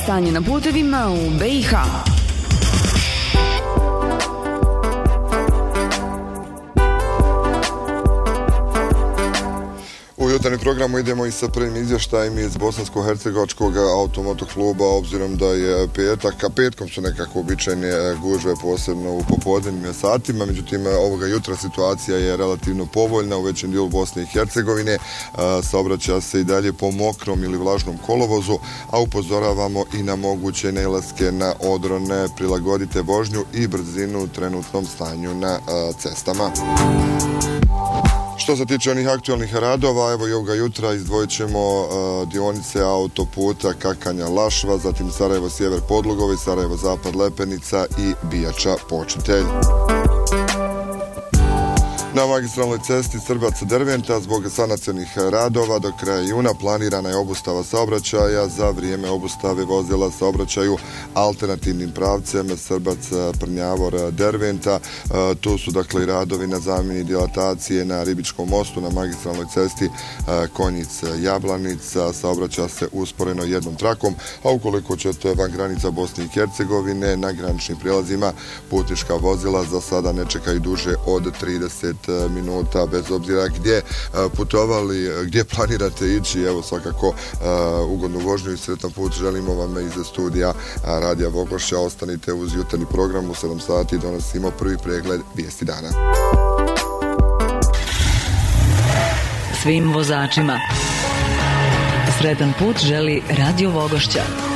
stanje na putevima u BiH. U jutarnjem programu idemo i sa prvim izvještajem iz Bosansko-hercegovačkog automotokluba, obzirom da je petak, a petkom su nekako običajne gužve, posebno u popodnevnim satima, međutim ovoga jutra situacija je relativno povoljna u većem dijelu Bosne i Hercegovine, saobraća se i dalje po mokrom ili vlažnom kolovozu, a upozoravamo i na moguće nailaske na odrone, prilagodite vožnju i brzinu u trenutnom stanju na cestama. Što se tiče onih aktualnih radova, evo i ovoga jutra izdvojit ćemo dionice autoputa Kakanja-Lašva, zatim Sarajevo-Sjever Podlugovi, Sarajevo-Zapad Lepenica i Bijača-Počitelj. Na magistralnoj cesti Srbac-Derventa zbog sanacionih radova do kraja juna planirana je obustava saobraćaja. Za vrijeme obustave vozila saobraćaju alternativnim pravcem Srbac-Prnjavor-Derventa. Tu su dakle i radovi na zamjeni dilatacije na Ribičkom mostu na magistralnoj cesti Konjic-Jablanica. Saobraća se usporeno jednom trakom, a ukoliko ćete van granica Bosne i Hercegovine na graničnim prijelazima putnička vozila za sada ne čekaju duže od 30 minuta, bez obzira gdje putovali, gdje planirate ići. Evo svakako ugodnu vožnju i sretan put želimo vam iz studija Radija Vogošća. Ostanite uz jutarnji program, u 7 sati donosimo prvi pregled vijesti dana. Svim vozačima sretan put želi Radio Vogošća.